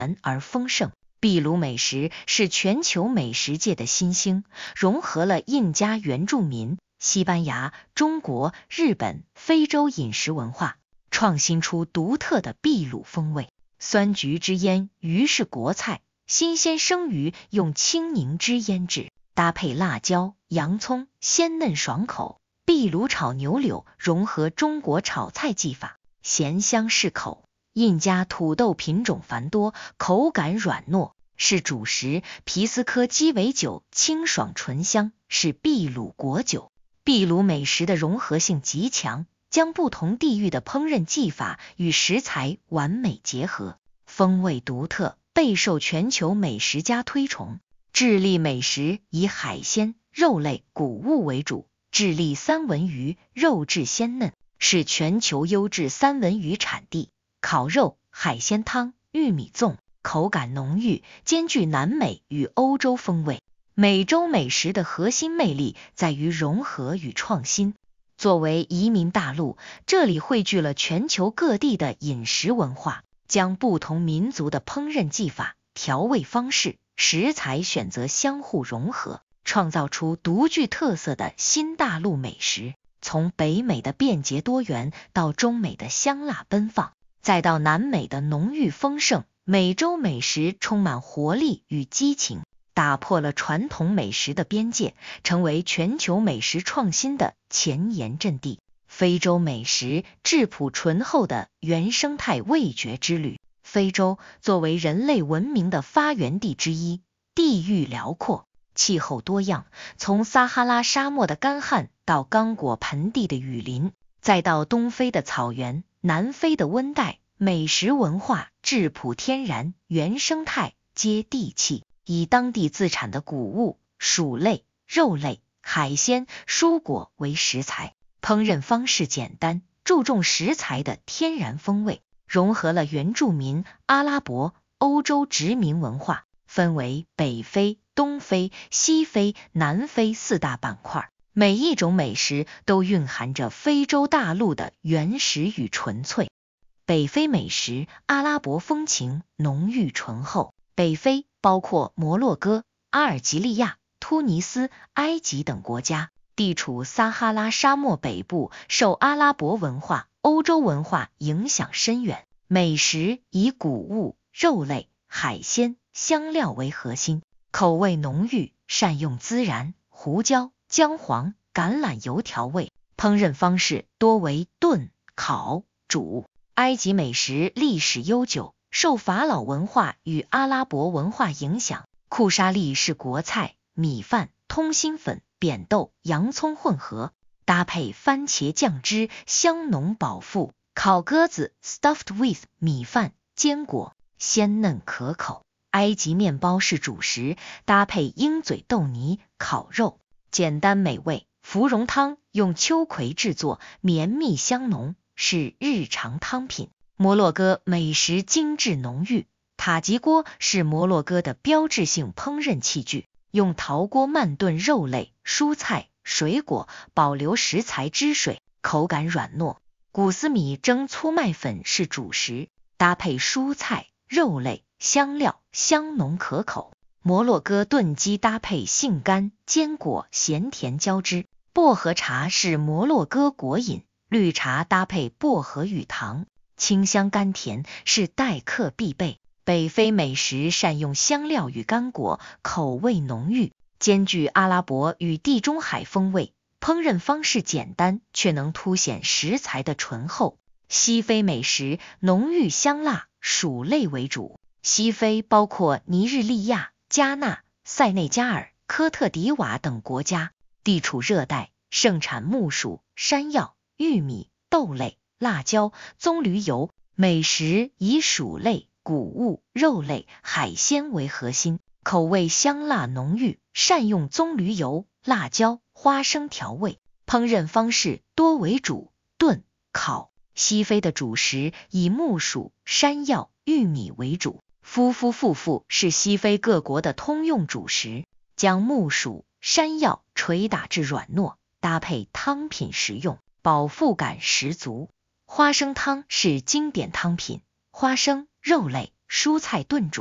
而丰盛。秘鲁美食是全球美食界的新星，融合了印加原住民、西班牙、中国、日本、非洲饮食文化，创新出独特的秘鲁风味。酸菊之腌鱼是国菜，新鲜生鱼用青柠汁腌制，搭配辣椒、洋葱，鲜嫩爽口。秘鲁炒牛柳融合中国炒菜技法，咸香适口。印加土豆品种繁多，口感软糯，是主食。皮斯科鸡尾酒清爽醇香，是秘鲁国酒。秘鲁美食的融合性极强，将不同地域的烹饪技法与食材完美结合，风味独特，备受全球美食家推崇。智利美食以海鲜、肉类、谷物为主，智利三文鱼肉质鲜嫩，是全球优质三文鱼产地。烤肉、海鲜汤、玉米粽，口感浓郁，兼具南美与欧洲风味。美洲美食的核心魅力在于融合与创新。作为移民大陆，这里汇聚了全球各地的饮食文化，将不同民族的烹饪技法、调味方式、食材选择相互融合，创造出独具特色的新大陆美食。从北美的便捷多元，到中美的香辣奔放，再到南美的浓郁丰盛，美洲美食充满活力与激情，打破了传统美食的边界，成为全球美食创新的前沿阵地。非洲美食质朴醇厚的原生态味觉之旅。非洲作为人类文明的发源地之一，地域辽阔，气候多样，从撒哈拉沙漠的干旱到刚果盆地的雨林，再到东非的草原、南非的温带，美食文化质朴天然，原生态接地气，以当地自产的谷物、薯类、肉类、海鲜、蔬果为食材，烹饪方式简单，注重食材的天然风味，融合了原住民、阿拉伯、欧洲殖民文化，分为北非、东非、西非、南非四大板块。每一种美食都蕴含着非洲大陆的原始与纯粹。北非美食，阿拉伯风情浓郁醇厚。北非包括摩洛哥、阿尔及利亚、突尼斯、埃及等国家，地处撒哈拉沙漠北部，受阿拉伯文化、欧洲文化影响深远。美食以谷物、肉类、海鲜、香料为核心，口味浓郁，善用孜然、胡椒、姜黄、橄榄油调味，烹饪方式多为炖、烤、煮。埃及美食历史悠久，受法老文化与阿拉伯文化影响，库沙利是国菜，米饭、通心粉、扁豆、洋葱混合，搭配番茄酱汁，香浓饱腹。烤鸽子 stuffed with 米饭、坚果，鲜嫩可口。埃及面包是主食，搭配鹰嘴豆泥、烤肉，简单美味。芙蓉汤用秋葵制作，绵密香浓，是日常汤品。摩洛哥美食精致浓郁，塔吉锅是摩洛哥的标志性烹饪器具，用陶锅慢炖肉类、蔬菜、水果，保留食材汁水，口感软糯。古斯米蒸粗麦粉是主食，搭配蔬菜、肉类、香料，香浓可口。摩洛哥炖鸡搭配杏干、坚果，咸甜交织。薄荷茶是摩洛哥国饮，绿茶搭配薄荷与糖，清香甘甜，是待客必备。北非美食善用香料与干果，口味浓郁，兼具阿拉伯与地中海风味，烹饪方式简单，却能凸显食材的醇厚。西非美食浓郁香辣，薯类为主。西非包括尼日利亚、加纳、塞内加尔、科特迪瓦等国家，地处热带，盛产木薯、山药、玉米、豆类、辣椒、棕榈油。美食以薯类、谷物、肉类、海鲜为核心，口味香辣浓郁，善用棕榈油、辣椒、花生调味，烹饪方式多为煮、炖、烤。西非的主食以木薯、山药、玉米为主。夫夫妇妇是西非各国的通用主食，将木薯、山药捶打至软糯，搭配汤品食用，饱腹感十足。花生汤是经典汤品，花生、肉类、 蔬菜炖煮。